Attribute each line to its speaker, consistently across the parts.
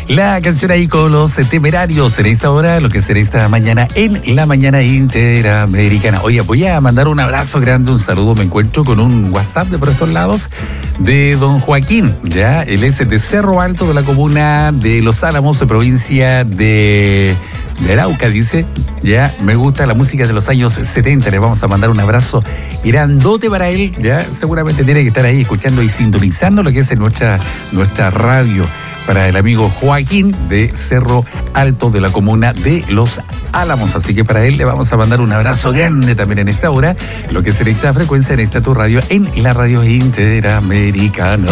Speaker 1: La canción ahí con los Temerarios en esta hora, lo que será esta mañana en la mañana interamericana. Oye, voy a mandar un abrazo grande, un saludo. Me encuentro con un WhatsApp de por estos lados de don Joaquín, ya, él es de Cerro Alto, de la comuna de Los Álamos, de provincia de Arauca, dice. Ya, me gusta la música de los años 70, le vamos a mandar un abrazo grandote para él, ya, seguramente tiene que estar ahí escuchando y sintonizando lo que es nuestra radio. Para el amigo Joaquín de Cerro Alto, de la comuna de Los Álamos. Así que para él le vamos a mandar un abrazo grande también en esta hora, lo que será esta frecuencia en esta tu radio, en la radio interamericana.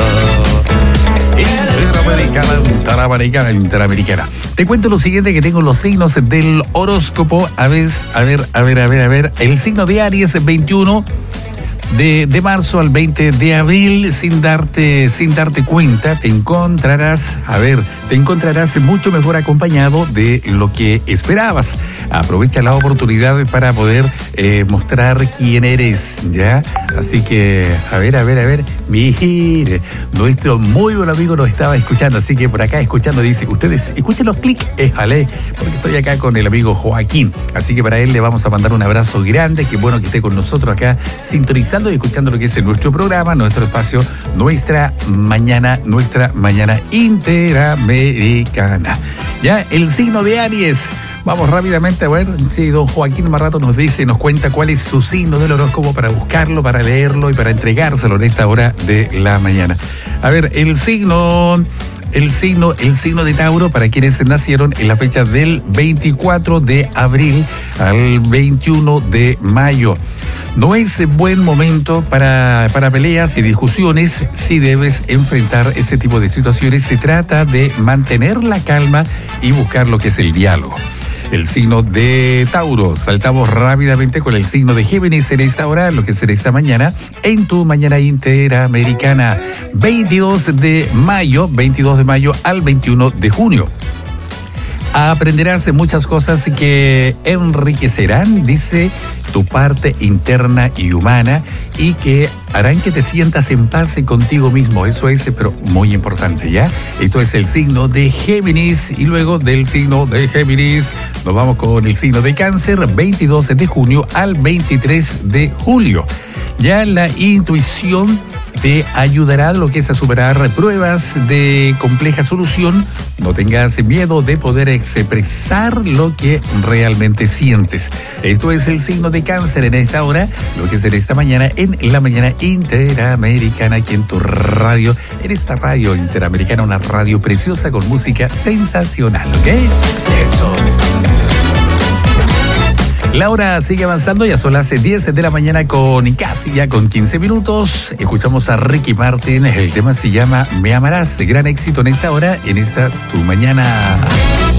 Speaker 1: Interamericana. Te cuento lo siguiente, que tengo los signos del horóscopo. A ver. El signo de Aries, 21 de marzo al 20 de abril, sin darte cuenta, te encontrarás mucho mejor acompañado de lo que esperabas. Aprovecha la oportunidad para poder mostrar quién eres, ¿ya? Así que, a ver, mire, nuestro muy buen amigo nos estaba escuchando, así que por acá escuchando dice, ustedes escuchen los clics, éjale, porque estoy acá con el amigo Joaquín, así que para él le vamos a mandar un abrazo grande, qué bueno que esté con nosotros acá, sintonizando y escuchando lo que es nuestro programa, nuestro espacio, nuestra mañana interamericana. Ya, el signo de Aries. Vamos rápidamente a ver si don Joaquín más rato nos cuenta cuál es su signo del horóscopo para buscarlo, para leerlo y para entregárselo en esta hora de la mañana. A ver, el signo de Tauro, para quienes nacieron en la fecha del 24 de abril al 21 de mayo. No es buen momento para peleas y discusiones. Si debes enfrentar ese tipo de situaciones, se trata de mantener la calma y buscar lo que es el diálogo. El signo de Tauro. Saltamos rápidamente con el signo de Géminis en esta hora, lo que será esta mañana, en tu mañana interamericana. 22 de mayo al 21 de junio. Aprenderás muchas cosas que enriquecerán, dice, tu parte interna y humana, y que harán que te sientas en paz contigo mismo. Eso es, pero muy importante, ¿ya? Esto es el signo de Géminis, y luego del signo de Géminis nos vamos con el signo de Cáncer, 22 de junio al 23 de julio. Ya la intuición te ayudará a lo que es a superar pruebas de compleja solución. No tengas miedo de poder expresar lo que realmente sientes. Esto es el signo de Cáncer en esta hora, lo que será esta mañana en la mañana interamericana, aquí en tu radio, en esta radio interamericana, una radio preciosa con música sensacional, ¿ok? Eso. La hora sigue avanzando, ya son las 10 de la mañana con 15 minutos. Escuchamos a Ricky Martin, el tema se llama Me Amarás. Gran éxito en esta hora, en esta tu mañana.